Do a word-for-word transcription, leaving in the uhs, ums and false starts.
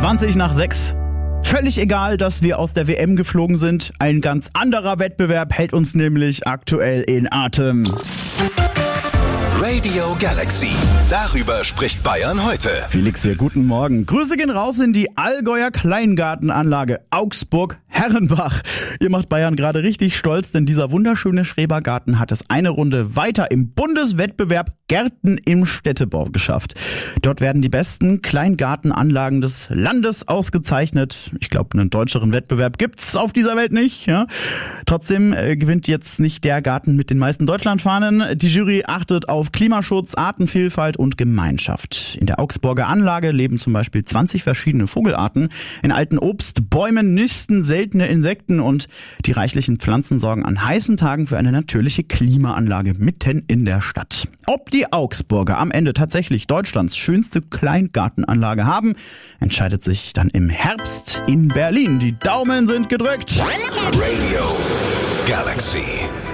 zwanzig nach sechs. Völlig egal, dass wir aus der W M geflogen sind. Ein ganz anderer Wettbewerb hält uns nämlich aktuell in Atem. Radio Galaxy. Darüber spricht Bayern heute. Felix hier, guten Morgen. Grüße gehen raus in die Allgäuer Kleingartenanlage Augsburg-Herrenbach. Ihr macht Bayern gerade richtig stolz, denn dieser wunderschöne Schrebergarten hat es eine Runde weiter im Bundeswettbewerb Gärten im Städtebau geschafft. Dort werden die besten Kleingartenanlagen des Landes ausgezeichnet. Ich glaube, einen deutscheren Wettbewerb gibt's auf dieser Welt nicht. Ja? Trotzdem äh, gewinnt jetzt nicht der Garten mit den meisten Deutschlandfahnen. Die Jury achtet auf Klimaschutz, Artenvielfalt und Gemeinschaft. In der Augsburger Anlage leben zum Beispiel zwanzig verschiedene Vogelarten. In alten Obstbäumen nisten seltene Insekten und die reichlichen Pflanzen sorgen an heißen Tagen für eine natürliche Klimaanlage mitten in der Stadt. Ob die Augsburger am Ende tatsächlich Deutschlands schönste Kleingartenanlage haben, entscheidet sich dann im Herbst in Berlin. Die Daumen sind gedrückt. Radio Galaxy.